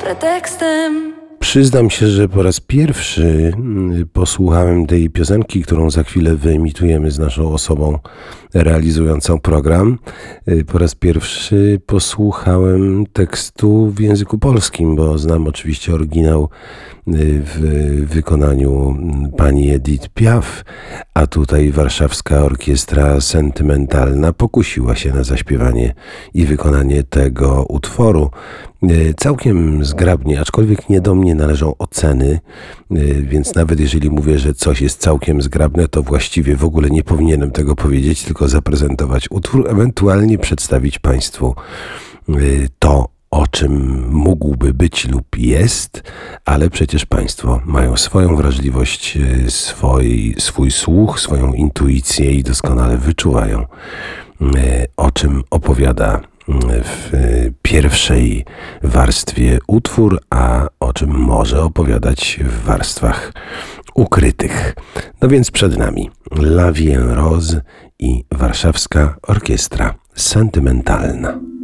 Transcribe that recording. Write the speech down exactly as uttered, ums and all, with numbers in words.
pretekstem. Przyznam się, że po raz pierwszy posłuchałem tej piosenki, którą za chwilę wyemitujemy z naszą osobą realizującą program. Po raz pierwszy posłuchałem tekstu w języku polskim, bo znam oczywiście oryginał w wykonaniu pani Edith Piaf, a tutaj warszawska orkiestra sentymentalna pokusiła się na zaśpiewanie i wykonanie tego utworu. Całkiem zgrabnie, aczkolwiek nie do mnie należą oceny, więc nawet jeżeli mówię, że coś jest całkiem zgrabne, to właściwie w ogóle nie powinienem tego powiedzieć, tylko zaprezentować utwór, ewentualnie przedstawić Państwu to, o czym mógłby być lub jest, ale przecież Państwo mają swoją wrażliwość, swój, swój słuch, swoją intuicję i doskonale wyczuwają, o czym opowiada w pierwszej warstwie utwór, a o czym może opowiadać w warstwach ukrytych. No więc przed nami La Vie en Rose i warszawska orkiestra sentymentalna.